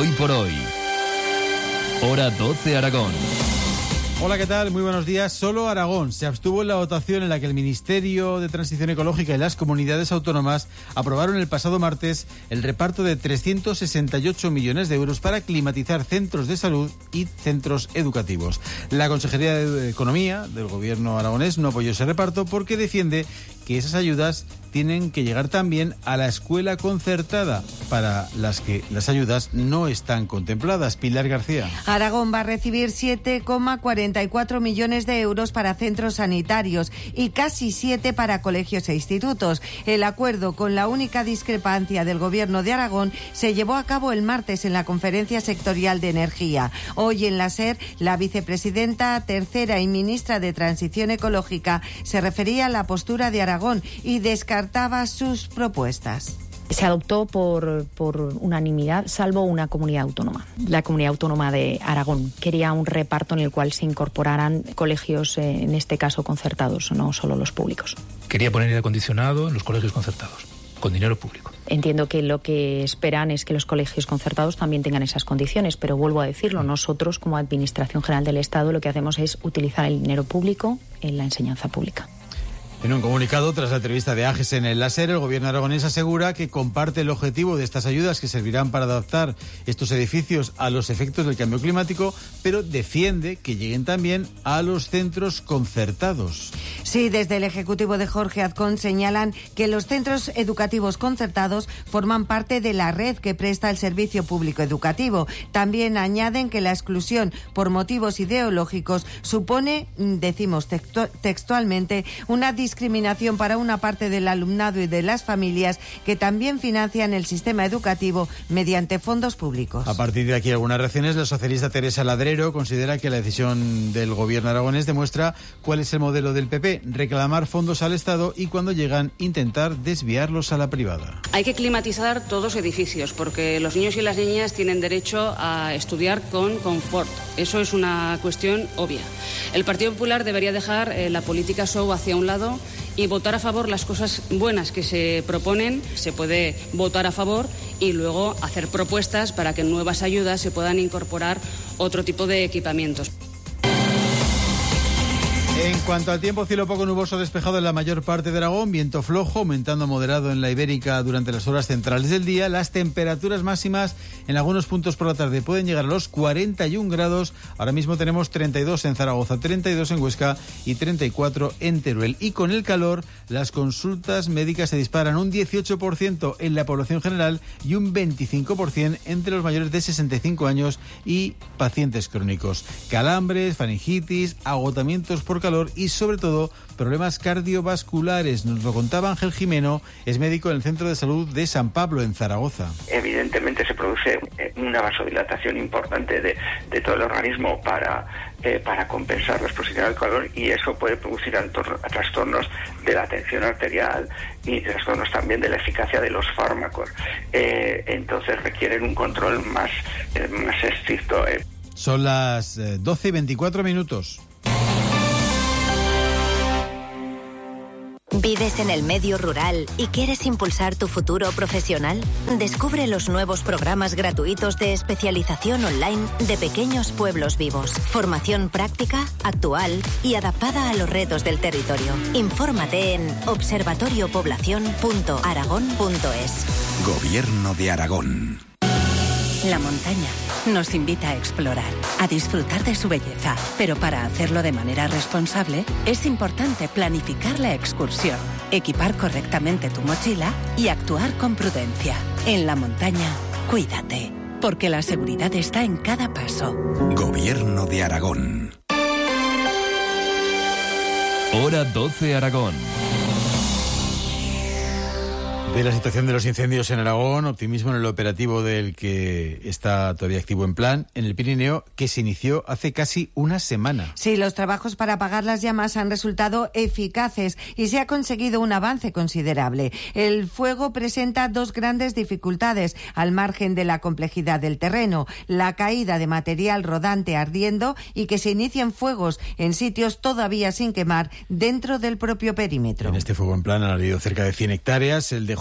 Hoy por hoy. Hora 12 Aragón. Hola, ¿qué tal? Muy buenos días. Solo Aragón se abstuvo en la votación en la que el Ministerio de Transición Ecológica y las comunidades autónomas aprobaron el pasado martes el reparto de 368 millones de euros para climatizar centros de salud y centros educativos. La Consejería de Economía del Gobierno aragonés no apoyó ese reparto porque defiende que esas ayudas tienen que llegar también a la escuela concertada, para las que las ayudas no están contempladas. Pilar García. Aragón va a recibir 7,44 millones de euros para centros sanitarios y casi 7 para colegios e institutos. El acuerdo, con la única discrepancia del Gobierno de Aragón, se llevó a cabo el martes en la Conferencia Sectorial de Energía. Hoy en la SER, la vicepresidenta tercera y ministra de Transición Ecológica se refería a la postura de Aragón y descartaba sus propuestas. Se adoptó por unanimidad, salvo una comunidad autónoma. La comunidad autónoma de Aragón quería un reparto en el cual se incorporaran colegios, en este caso concertados, no solo los públicos. Quería poner aire acondicionado en los colegios concertados, con dinero público. Entiendo que lo que esperan es que los colegios concertados también tengan esas condiciones, pero vuelvo a decirlo, nosotros como Administración General del Estado lo que hacemos es utilizar el dinero público en la enseñanza pública. En un comunicado, tras la entrevista de AGES en el SER, el Gobierno aragonés asegura que comparte el objetivo de estas ayudas que servirán para adaptar estos edificios a los efectos del cambio climático, pero defiende que lleguen también a los centros concertados. Sí, desde el Ejecutivo de Jorge Azcón señalan que los centros educativos concertados forman parte de la red que presta el servicio público educativo. También añaden que la exclusión por motivos ideológicos supone, decimos textualmente, una discriminación para una parte del alumnado y de las familias que también financian el sistema educativo mediante fondos públicos. A partir de aquí, algunas reacciones. La socialista Teresa Ladrero considera que la decisión del Gobierno aragonés demuestra cuál es el modelo del PP: reclamar fondos al Estado y, cuando llegan, intentar desviarlos a la privada. Hay que climatizar todos los edificios porque los niños y las niñas tienen derecho a estudiar con confort. Eso es una cuestión obvia. El Partido Popular debería dejar la política show hacia un lado y votar a favor las cosas buenas que se proponen. Se puede votar a favor y luego hacer propuestas para que en nuevas ayudas se puedan incorporar otro tipo de equipamientos. En cuanto al tiempo, cielo poco nuboso despejado en la mayor parte de Aragón, viento flojo, aumentando moderado en la Ibérica durante las horas centrales del día. Las temperaturas máximas en algunos puntos por la tarde pueden llegar a los 41 grados. Ahora mismo tenemos 32 en Zaragoza, 32 en Huesca y 34 en Teruel. Y con el calor, las consultas médicas se disparan un 18% en la población general y un 25% entre los mayores de 65 años y pacientes crónicos. Calambres, faringitis, agotamientos por calor y, sobre todo, problemas cardiovasculares. Nos lo contaba Ángel Jimeno, es médico en el Centro de Salud de San Pablo, en Zaragoza. Evidentemente se produce una vasodilatación importante de todo el organismo para compensar la exposición al calor, y eso puede producir trastornos de la tensión arterial y trastornos también de la eficacia de los fármacos. Entonces requieren un control más estricto. Son las 12 y 24 minutos. ¿Vives en el medio rural y quieres impulsar tu futuro profesional? Descubre los nuevos programas gratuitos de especialización online de Pequeños Pueblos Vivos. Formación práctica, actual y adaptada a los retos del territorio. Infórmate en observatoriopoblacion.aragón.es. Gobierno de Aragón. La montaña nos invita a explorar, a disfrutar de su belleza, pero para hacerlo de manera responsable es importante planificar la excursión, equipar correctamente tu mochila y actuar con prudencia. En la montaña, cuídate, porque la seguridad está en cada paso. Gobierno de Aragón. Hora 12 Aragón. De la situación de los incendios en Aragón, optimismo en el operativo del que está todavía activo en plan en el Pirineo, que se inició hace casi una semana. Sí, los trabajos para apagar las llamas han resultado eficaces y se ha conseguido un avance considerable. El fuego presenta dos grandes dificultades al margen de la complejidad del terreno: la caída de material rodante ardiendo y que se inicien fuegos en sitios todavía sin quemar dentro del propio perímetro. En este fuego en plan han ardido cerca de 100 hectáreas, el de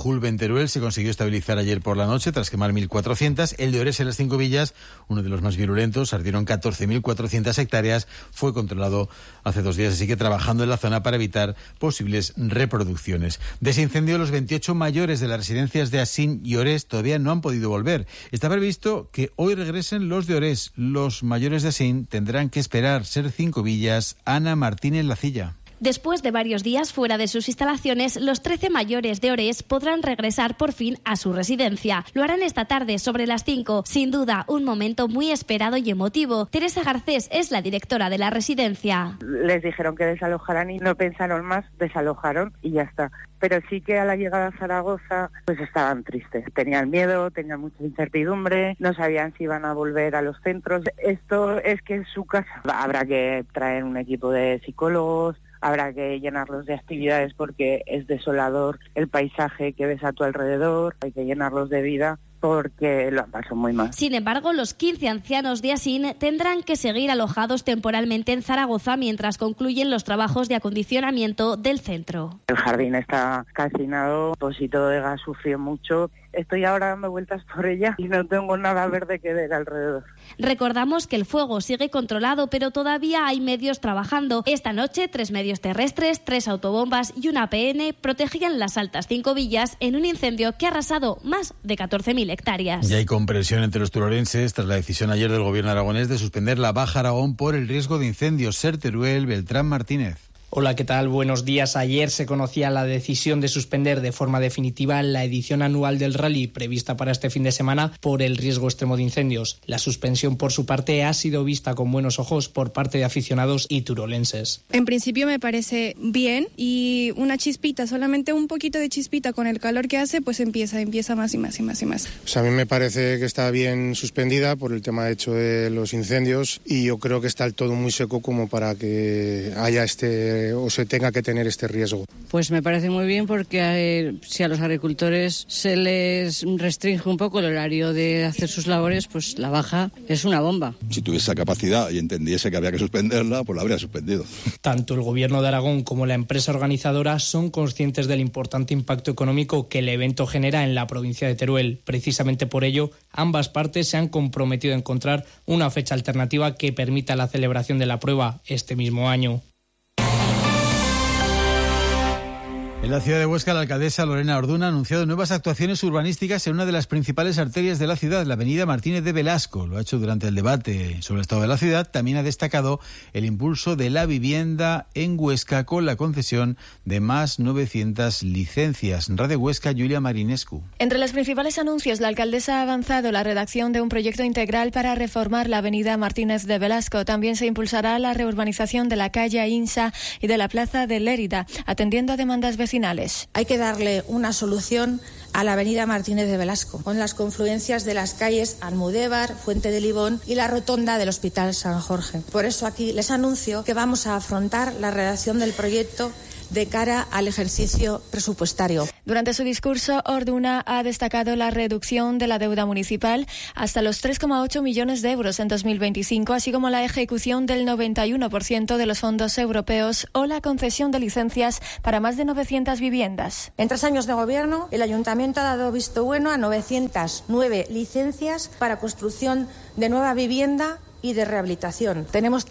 Julbe en Teruel se consiguió estabilizar ayer por la noche tras quemar 1.400. El de Ores en las Cinco Villas, uno de los más virulentos, ardieron 14.400 hectáreas, fue controlado hace 2 días, así que trabajando en la zona para evitar posibles reproducciones. De ese incendio, los 28 mayores de las residencias de Asín y Ores todavía no han podido volver. Está previsto que hoy regresen los de Ores. Los mayores de Asín tendrán que esperar. Ser Cinco Villas, Ana Martínez Lacilla. Después de varios días fuera de sus instalaciones, los 13 mayores de Ores podrán regresar por fin a su residencia. Lo harán esta tarde sobre las 5. Sin duda, un momento muy esperado y emotivo. Teresa Garcés es la directora de la residencia. Les dijeron que desalojaran y no pensaron más, desalojaron y ya está. Pero sí que a la llegada a Zaragoza pues estaban tristes. Tenían miedo, tenían mucha incertidumbre, no sabían si iban a volver a los centros. Esto es que es su casa. Habrá que traer un equipo de psicólogos, habrá que llenarlos de actividades porque es desolador el paisaje que ves a tu alrededor, hay que llenarlos de vida porque lo han pasado muy mal. Sin embargo, los 15 ancianos de Asín tendrán que seguir alojados temporalmente en Zaragoza mientras concluyen los trabajos de acondicionamiento del centro. El jardín está calcinado, Posito de Gas sufrió mucho. Estoy ahora dando vueltas por ella y no tengo nada verde que ver alrededor. Recordamos que el fuego sigue controlado, pero todavía hay medios trabajando. Esta noche, 3 medios terrestres, 3 autobombas y una APN protegían las Altas Cinco Villas en un incendio que ha arrasado más de 14.000 hectáreas. Y hay compresión entre los turolenses tras la decisión ayer del gobierno aragonés de suspender la Baja Aragón por el riesgo de incendios. Ser Teruel, Beltrán Martínez. Hola, ¿qué tal? Buenos días. Ayer se conocía la decisión de suspender de forma definitiva la edición anual del rally prevista para este fin de semana por el riesgo extremo de incendios. La suspensión, por su parte, ha sido vista con buenos ojos por parte de aficionados y turolenses. En principio me parece bien y una chispita, solamente un poquito de chispita con el calor que hace, pues empieza más y más y más y más. Pues a mí me parece que está bien suspendida por el tema hecho de los incendios y yo creo que está el todo muy seco como para que haya o se tenga que tener este riesgo. Pues me parece muy bien porque si a los agricultores se les restringe un poco el horario de hacer sus labores, pues la baja es una bomba. Si tuviese esa capacidad y entendiese que había que suspenderla, pues la habría suspendido. Tanto el gobierno de Aragón como la empresa organizadora son conscientes del importante impacto económico que el evento genera en la provincia de Teruel. Precisamente por ello, ambas partes se han comprometido a encontrar una fecha alternativa que permita la celebración de la prueba este mismo año. En la ciudad de Huesca, la alcaldesa Lorena Orduna ha anunciado nuevas actuaciones urbanísticas en una de las principales arterias de la ciudad, la avenida Martínez de Velasco. Lo ha hecho durante el debate sobre el estado de la ciudad. También ha destacado el impulso de la vivienda en Huesca con la concesión de más 900 licencias. Radio Huesca, Julia Marinescu. Entre los principales anuncios, la alcaldesa ha avanzado la redacción de un proyecto integral para reformar la avenida Martínez de Velasco. También se impulsará la reurbanización de la calle Insa y de la plaza de Lérida, atendiendo a demandas vecinales. Hay que darle una solución a la avenida Martínez de Velasco, con las confluencias de las calles Almudévar, Fuente de Libón y la rotonda del Hospital San Jorge. Por eso aquí les anuncio que vamos a afrontar la redacción del proyecto de cara al ejercicio presupuestario. Durante su discurso, Orduna ha destacado la reducción de la deuda municipal hasta los 3,8 millones de euros en 2025, así como la ejecución del 91% de los fondos europeos o la concesión de licencias para más de 900 viviendas. En 3 años de gobierno, el Ayuntamiento ha dado visto bueno a 909 licencias para construcción de nueva vivienda y de rehabilitación. Tenemos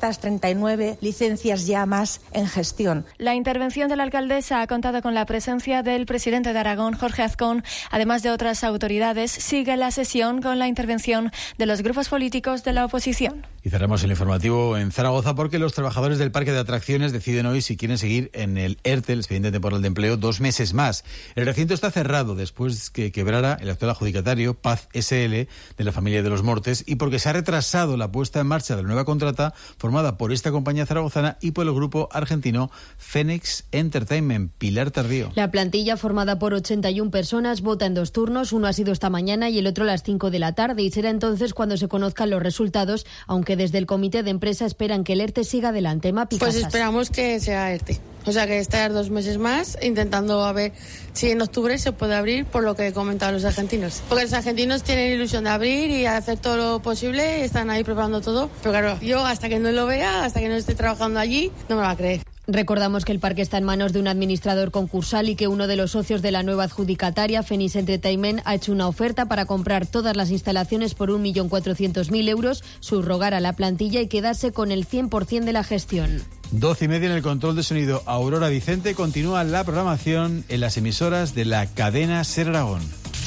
339 licencias ya más en gestión. La intervención de la alcaldesa ha contado con la presencia del presidente de Aragón, Jorge Azcón, además de otras autoridades. Sigue la sesión con la intervención de los grupos políticos de la oposición. Y cerramos el informativo en Zaragoza porque los trabajadores del parque de atracciones deciden hoy si quieren seguir en el ERTE, el expediente temporal de empleo, 2 meses más. El recinto está cerrado después que quebrara el actual adjudicatario, Paz SL, de la familia de los Mortes, y porque se ha retrasado la puesta en marcha de la nueva contrata formada por esta compañía zaragozana y por el grupo argentino Phoenix Entertainment. Pilar Tardío. La plantilla, formada por 81 personas, vota en 2 turnos. Uno ha sido esta mañana y el otro a las 5 de la tarde. Y será entonces cuando se conozcan los resultados, aunque desde el comité de empresa esperan que el ERTE siga adelante. Mapi Casas. Pues esperamos que sea ERTE. O sea, que estar 2 meses más intentando a ver si en octubre se puede abrir, por lo que comentaban los argentinos. Porque los argentinos tienen ilusión de abrir y hacer todo lo posible, están ahí preparando todo. Pero claro, yo hasta que no lo vea, hasta que no esté trabajando allí, no me lo va a creer. Recordamos que el parque está en manos de un administrador concursal y que uno de los socios de la nueva adjudicataria, Phoenix Entertainment, ha hecho una oferta para comprar todas las instalaciones por 1.400.000 euros, subrogar a la plantilla y quedarse con el 100% de la gestión. 12:30 en el control de sonido. Aurora Vicente. Continúa la programación en las emisoras de la cadena SER Aragón.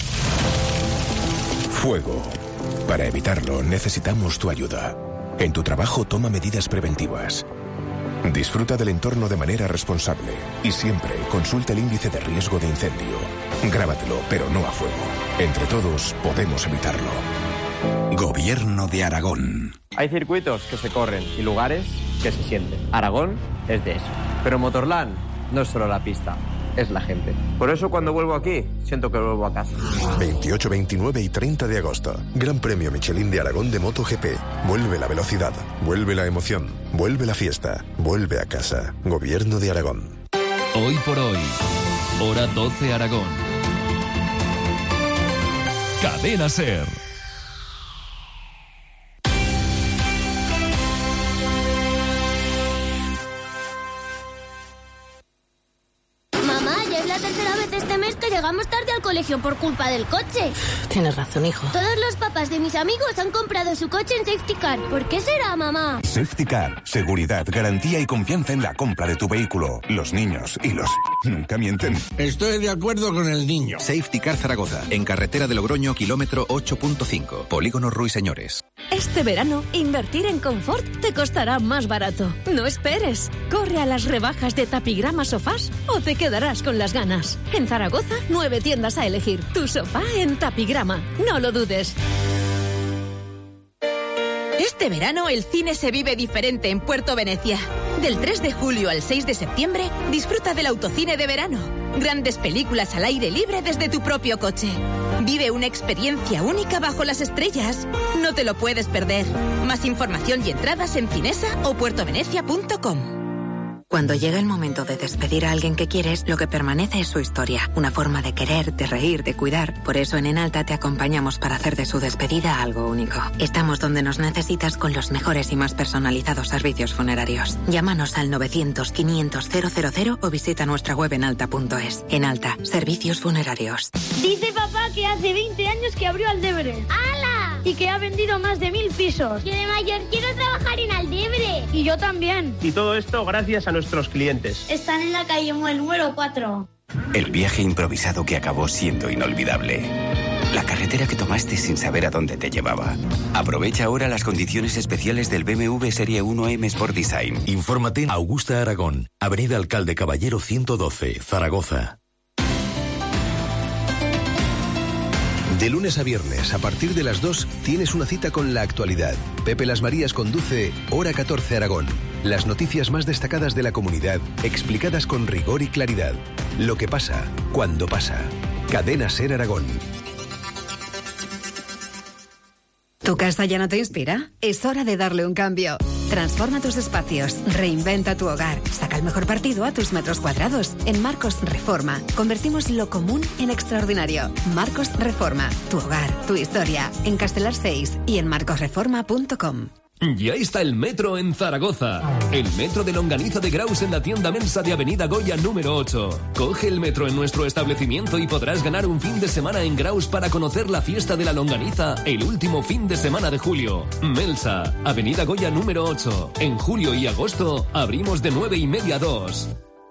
Fuego. Para evitarlo necesitamos tu ayuda. En tu trabajo toma medidas preventivas. Disfruta del entorno de manera responsable y siempre consulta el índice de riesgo de incendio. Grábatelo, pero no a fuego. Entre todos podemos evitarlo. Gobierno de Aragón. Hay circuitos que se corren y lugares que se sienten. Aragón es de eso. Pero Motorland no es solo la pista, es la gente. Por eso cuando vuelvo aquí, siento que vuelvo a casa. 28, 29 y 30 de agosto. Gran Premio Michelin de Aragón de MotoGP. Vuelve la velocidad, vuelve la emoción, vuelve la fiesta, vuelve a casa. Gobierno de Aragón. Hoy por hoy, hora 12 Aragón. Cadena SER. Llegamos tarde al colegio por culpa del coche. Tienes razón, hijo. Todos los papás de mis amigos han comprado su coche en Safety Car. ¿Por qué será, mamá? Safety Car. Seguridad, garantía y confianza en la compra de tu vehículo. Los niños y los... nunca mienten. Estoy de acuerdo con el niño. Safety Car Zaragoza. En carretera de Logroño, kilómetro 8.5. Polígono Ruiseñores. Este verano, invertir en confort te costará más barato. No esperes. Corre a las rebajas de Tapigrama Sofás o te quedarás con las ganas. En Zaragoza, 9 tiendas a elegir. Tu sofá en Tapigrama. No lo dudes. Este verano el cine se vive diferente en Puerto Venecia. Del 3 de julio al 6 de septiembre, disfruta del autocine de verano. Grandes películas al aire libre desde tu propio coche. Vive una experiencia única bajo las estrellas. No te lo puedes perder. Más información y entradas en Cinesa o puertovenecia.com. Cuando llega el momento de despedir a alguien que quieres, lo que permanece es su historia. Una forma de querer, de reír, de cuidar. Por eso en Enalta te acompañamos para hacer de su despedida algo único. Estamos donde nos necesitas con los mejores y más personalizados servicios funerarios. Llámanos al 900-500-000 o visita nuestra web enalta.es. Enalta, servicios funerarios. Dice papá que hace 20 años que abrió Aldebre. ¡Hala! Y que ha vendido más de 1000 pisos. Yo de mayor quiero trabajar en Aldebre. Y yo también. Y todo esto gracias a nuestros clientes. Están en la calle Muel número 4. El viaje improvisado que acabó siendo inolvidable. La carretera que tomaste sin saber a dónde te llevaba. Aprovecha ahora las condiciones especiales del BMW Serie 1M Sport Design. Infórmate en Augusta Aragón, Avenida Alcalde Caballero 112, Zaragoza. De lunes a viernes, a partir de las 2, tienes una cita con la actualidad. Pepe Las Marías conduce Hora 14 Aragón. Las noticias más destacadas de la comunidad, explicadas con rigor y claridad. Lo que pasa, cuando pasa. Cadena SER Aragón. ¿Tu casa ya no te inspira? Es hora de darle un cambio. Transforma tus espacios, reinventa tu hogar, saca el mejor partido a tus metros cuadrados. En Marcos Reforma, convertimos lo común en extraordinario. Marcos Reforma, tu hogar, tu historia. En Castelar 6 y en marcosreforma.com. Ya está el metro en Zaragoza. El metro de Longaniza de Graus en la tienda Mensa de Avenida Goya número 8. Coge el metro en nuestro establecimiento y podrás ganar un fin de semana en Graus para conocer la fiesta de la longaniza el último fin de semana de julio. Mensa, Avenida Goya número 8. En julio y agosto abrimos de 9:30 a 2.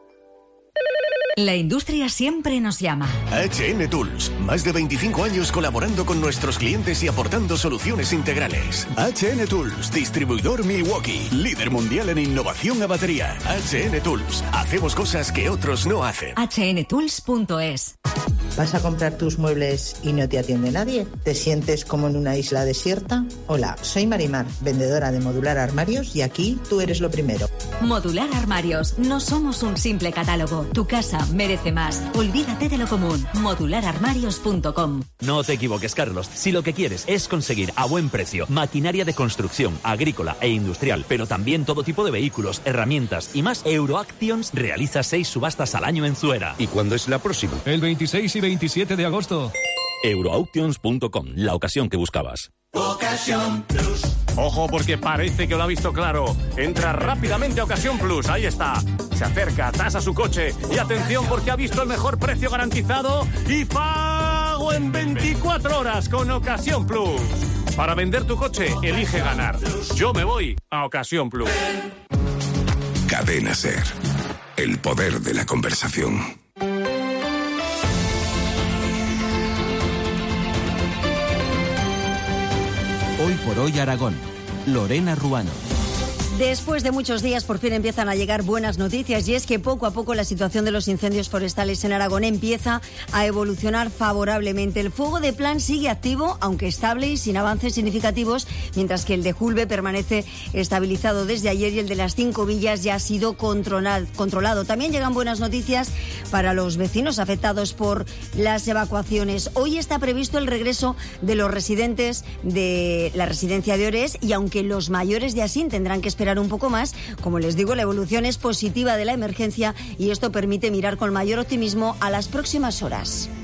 La industria siempre nos llama. HN Tools, más de 25 años colaborando con nuestros clientes y aportando soluciones integrales. HN Tools, distribuidor Milwaukee, líder mundial en innovación a batería. HN Tools, hacemos cosas que otros no hacen. hnTools.es. ¿Vas a comprar tus muebles y no te atiende nadie? ¿Te sientes como en una isla desierta? Hola, soy Marimar, vendedora de Modular Armarios, y aquí tú eres lo primero. Modular Armarios, no somos un simple catálogo. Tu casa merece más. Olvídate de lo común. Modulararmarios.com. No te equivoques, Carlos. Si lo que quieres es conseguir a buen precio maquinaria de construcción, agrícola e industrial, pero también todo tipo de vehículos, herramientas y más, Euroactions realiza 6 subastas al año en Zuera. ¿Y cuándo es la próxima? El 26 y 27 de agosto. Euroauctions.com, la ocasión que buscabas. Ocasión Plus. Ojo, porque parece que lo ha visto claro. Entra rápidamente a Ocasión Plus, ahí está. Se acerca, tasa su coche y atención porque ha visto el mejor precio garantizado y pago en 24 horas con Ocasión Plus. Para vender tu coche, elige ganar. Yo me voy a Ocasión Plus. Cadena SER. El poder de la conversación. Hoy por hoy Aragón. Lorena Ruano. Después de muchos días por fin empiezan a llegar buenas noticias y es que poco a poco la situación de los incendios forestales en Aragón empieza a evolucionar favorablemente. El fuego de Plan sigue activo, aunque estable y sin avances significativos, mientras que el de Julbe permanece estabilizado desde ayer y el de las 5 villas ya ha sido controlado. También llegan buenas noticias para los vecinos afectados por las evacuaciones. Hoy está previsto el regreso de los residentes de la residencia de Ores y aunque los mayores de Asín tendrán que esperar un poco más, como les digo, la evolución es positiva de la emergencia y esto permite mirar con mayor optimismo a las próximas horas.